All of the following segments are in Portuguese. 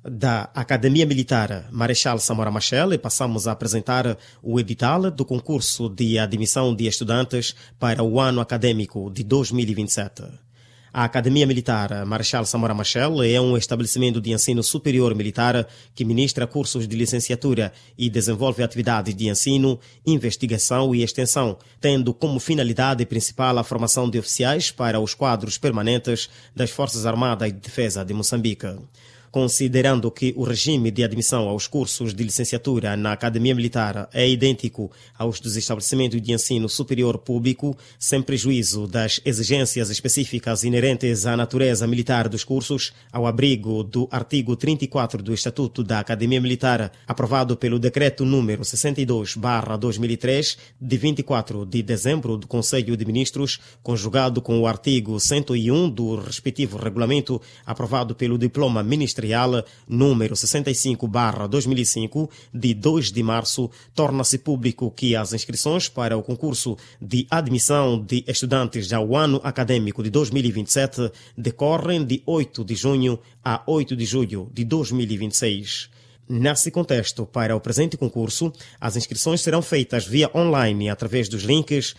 da Academia Militar Marechal Samora Machel, e passamos a apresentar o edital do concurso de admissão de estudantes para o ano acadêmico de 2027. A Academia Militar Marechal Samora Machel é um estabelecimento de ensino superior militar que ministra cursos de licenciatura e desenvolve atividades de ensino, investigação e extensão, tendo como finalidade principal a formação de oficiais para os quadros permanentes das Forças Armadas de Defesa de Moçambique. Considerando que o regime de admissão aos cursos de licenciatura na Academia Militar é idêntico aos dos estabelecimentos de ensino superior público, sem prejuízo das exigências específicas inerentes à natureza militar dos cursos, ao abrigo do artigo 34 do Estatuto da Academia Militar, aprovado pelo Decreto número 62/2003, de 24 de dezembro do Conselho de Ministros, conjugado com o artigo 101 do respectivo regulamento, aprovado pelo Diploma Ministerial número 65/2005, de 2 de março, torna-se público que as inscrições para o concurso de admissão de estudantes ao ano acadêmico de 2027 decorrem de 8 de junho a 8 de julho de 2026. Nesse contexto, para o presente concurso, as inscrições serão feitas via online através dos links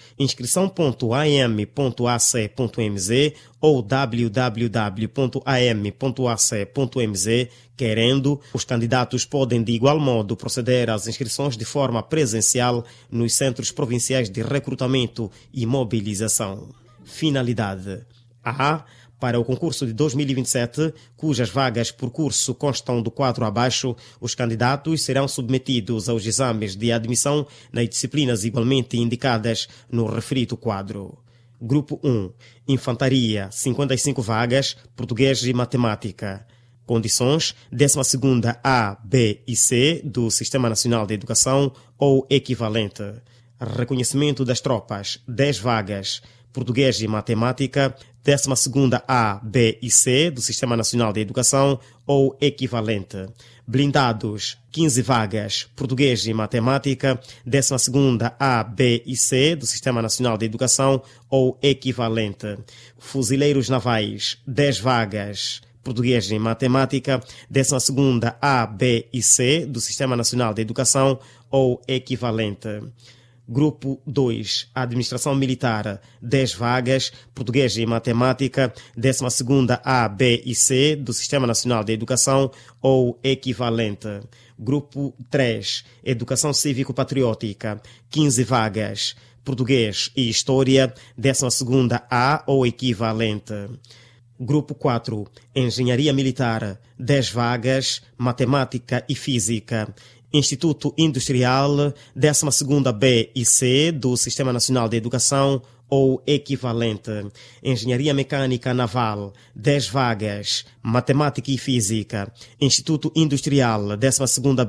inscrição.am.ac.mz ou www.am.ac.mz. Querendo, os candidatos podem de igual modo proceder às inscrições de forma presencial nos centros provinciais de recrutamento e mobilização. Finalidade: A. Para o concurso de 2027, cujas vagas por curso constam do quadro abaixo, os candidatos serão submetidos aos exames de admissão nas disciplinas igualmente indicadas no referido quadro. Grupo 1. Infantaria, 55 vagas, português e matemática. Condições: 12ª A, B e C do Sistema Nacional de Educação ou equivalente. Reconhecimento das tropas, 10 vagas, português e matemática, 12ª A, B e C do Sistema Nacional de Educação ou equivalente. Blindados, 15 vagas, português e matemática, 12ª A, B e C do Sistema Nacional de Educação ou equivalente. Fuzileiros navais, 10 vagas, português e matemática, 12ª A, B e C do Sistema Nacional de Educação ou equivalente. Grupo 2. Administração Militar, 10 vagas, português e matemática, 12ª A, B e C do Sistema Nacional de Educação ou equivalente. Grupo 3. Educação Cívico-Patriótica, 15 vagas, português e História, 12ª A ou equivalente. Grupo 4. Engenharia Militar, 10 vagas, Matemática e Física. Instituto Industrial, 12ª B e C do Sistema Nacional de Educação ou equivalente. Engenharia Mecânica Naval, 10 vagas, Matemática e Física. Instituto Industrial, 12ª